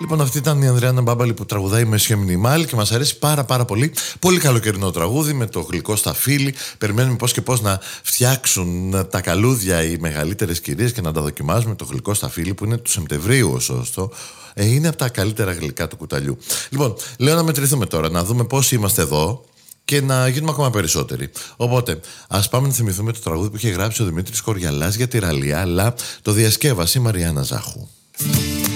Λοιπόν, αυτή ήταν η Ανδριάννα Μπάμπαλη που τραγουδάει με Σιεμνιμάλ και μας αρέσει πάρα πολύ. Πολύ καλοκαιρινό τραγούδι με το γλυκό σταφύλι. Περιμένουμε πώς και πώς να φτιάξουν τα καλούδια οι μεγαλύτερες κυρίες και να τα δοκιμάζουμε. Το γλυκό σταφύλι που είναι του Σεπτεμβρίου, ωστόσο. Είναι από τα καλύτερα γλυκά του κουταλιού. Λοιπόν, λέω να μετρηθούμε τώρα, να δούμε πόσοι είμαστε εδώ και να γίνουμε ακόμα περισσότεροι. Οπότε, ας πάμε να θυμηθούμε το τραγούδι που είχε γράψει ο Δημήτρης Κοριαλάς για τη Ραλία, αλλά το διασκεύασε η Μαριάννα Ζάχου.